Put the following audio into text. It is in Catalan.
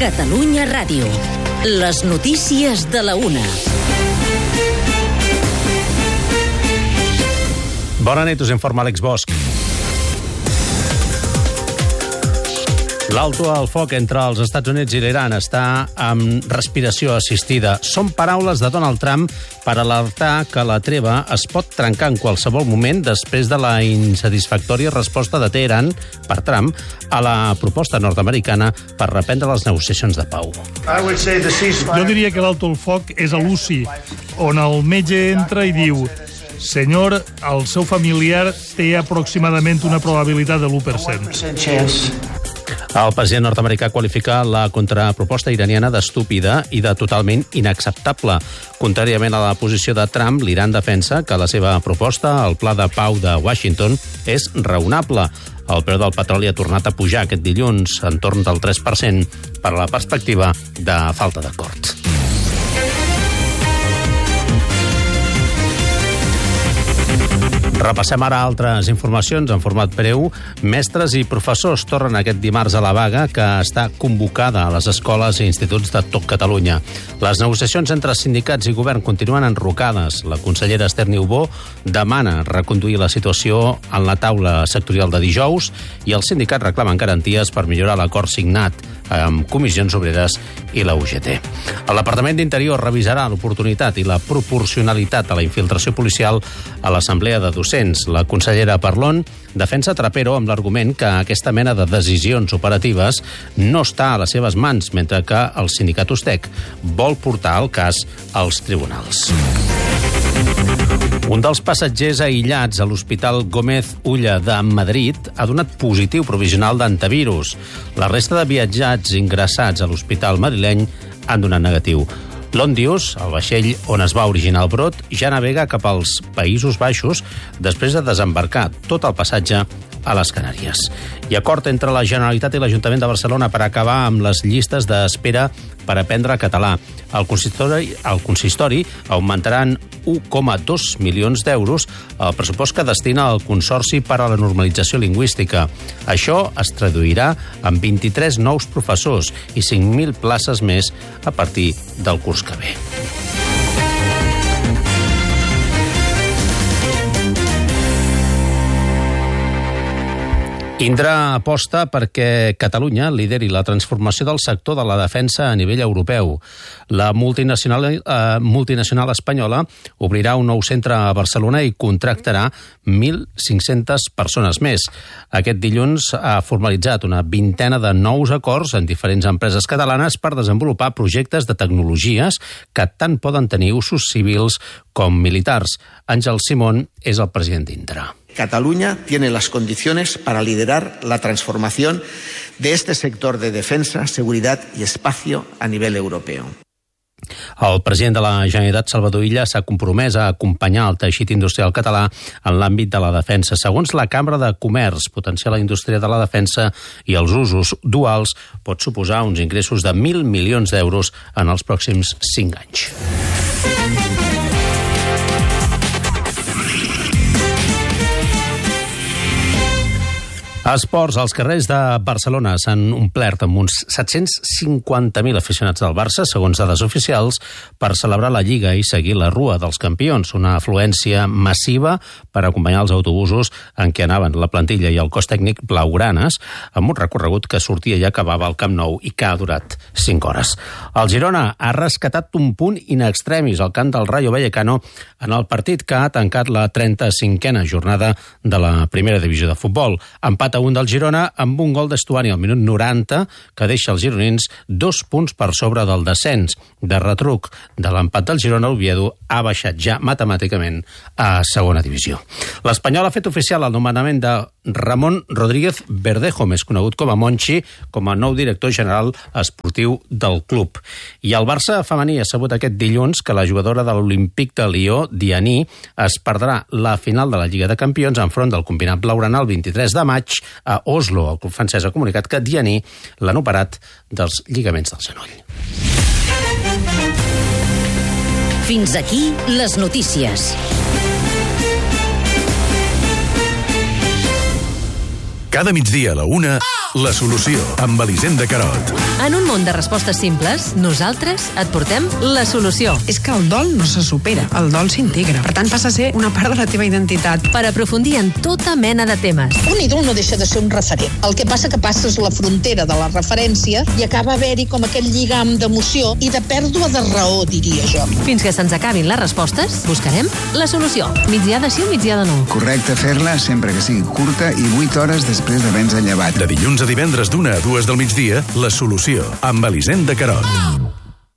Catalunya Ràdio. Les notícies de la una. Bona nit, us informa Àlex Bosch. L'alto al foc entre els Estats Units i l'Iran està amb respiració assistida. Són paraules de Donald Trump per alertar que la treva es pot trencar en qualsevol moment després de la insatisfactòria resposta de Teheran, per Trump, a la proposta nord-americana per reprendre les negociacions de pau. Jo diria que l'alto al foc és a l'UCI, on el metge entra i diu: senyor, el seu familiar té aproximadament una probabilitat de l'1%. El president nord-americà qualifica la contraproposta iraniana d'estúpida i de totalment inacceptable. Contràriament a la posició de Trump, l'Iran defensa que la seva proposta, el pla de pau de Washington, és raonable. El preu del petroli ha tornat a pujar aquest dilluns, entorn del 3%, per la perspectiva de falta d'acord. Repassem ara altres informacions en format breu. Mestres i professors tornen aquest dimarts a la vaga que està convocada a les escoles i instituts de tot Catalunya. Les negociacions entre sindicats i govern continuen enrocades. La consellera Esther Niubó demana reconduir la situació en la taula sectorial de dijous i els sindicats reclamen garanties per millorar l'acord signat amb Comissions Obreres i la UGT. El Departament d'Interior revisarà l'oportunitat i la proporcionalitat de la infiltració policial a l'Assemblea de Docents. La consellera Parlon defensa Trapero amb l'argument que aquesta mena de decisions operatives no està a les seves mans, mentre que el sindicat Ustec vol portar el cas als tribunals. Un dels passatgers aïllats a l'Hospital Gómez Ulla de Madrid ha donat positiu provisional d'antivirus. La resta de viatjats ingressats a l'hospital madrileny han donat negatiu. L'Ondius, el vaixell on es va originar el brot, ja navega cap als Països Baixos després de desembarcar tot el passatge a les Canàries. I acord entre la Generalitat i l'Ajuntament de Barcelona per acabar amb les llistes d'espera per aprendre català. El consistori augmentarà en 1,2 milions d'euros el pressupost que destina al Consorci per a la Normalització Lingüística. Això es traduirà en 23 nous professors i 5.000 places més a partir del curs que ve. Indra aposta perquè Catalunya lideri la transformació del sector de la defensa a nivell europeu. La multinacional espanyola obrirà un nou centre a Barcelona i contractarà 1.500 persones més. Aquest dilluns ha formalitzat una vintena de nous acords en diferents empreses catalanes per desenvolupar projectes de tecnologies que tant poden tenir usos civils com militars. Àngel Simón és el president d'Indra. Cataluña tiene las condiciones para liderar la transformación de este sector de defensa, seguridad y espacio a nivel europeo. El president de la Generalitat, Salvador Illa, s'ha compromès a acompanyar el teixit industrial català en l'àmbit de la defensa. Segons la Cambra de Comerç, potenciar la indústria de la defensa i els usos duals pot suposar uns ingressos de 1.000 milions d'euros en els pròxims 5 anys. Esports. Els carrers de Barcelona s'han omplert amb uns 750.000 aficionats del Barça, segons dades oficials, per celebrar la Lliga i seguir la Rua dels Campions, una afluència massiva per acompanyar els autobusos en què anaven la plantilla i el cos tècnic blaugranes, amb un recorregut que sortia i acabava al Camp Nou i que ha durat 5 hores. El Girona ha rescatat un punt in extremis al camp del Rayo Vallecano en el partit que ha tancat la 35a jornada de la primera divisió de futbol. Empat a 1 del Girona amb un gol d'Estuani al minut 90 que deixa els gironins 2 punts per sobre del descens. De retruc de l'empat del Girona, l'Oviedo ha baixat ja matemàticament a segona divisió. L'Espanyol ha fet oficial el nomenament de Ramon Rodríguez Verdejo, més conegut com a Monchi, com a nou director general esportiu del club. I el Barça femení ha sabut aquest dilluns que la jugadora de l'Olímpic de Lió, Dianí, es perdrà la final de la Lliga de Campions enfront del combinat blaugrana el 23 de maig a Oslo. El club francès ha comunicat que Dianí l'han operat dels lligaments del genoll. Fins aquí les notícies. Cada migdia a la 1, La Solució, amb Elisenda Carot. En un món de respostes simples, nosaltres et portem la solució. És que el dol no se supera, el dol s'integra. Per tant, passa a ser una part de la teva identitat. Per aprofundir en tota mena de temes. Un ídol no deixa de ser un referent. El que passa que passes la frontera de la referència i acaba haver-hi com aquell lligam d'emoció i de pèrdua de raó, diria jo. Fins que se'ns acabin les respostes, buscarem la solució. Migdiada sí o migdiada no. Correcte fer-la sempre que sigui curta i 8 hores després d'haver-nos llevat. De dilluns a divendres d'1 a 2 del migdia, La Solució, amb Elisenda Carot.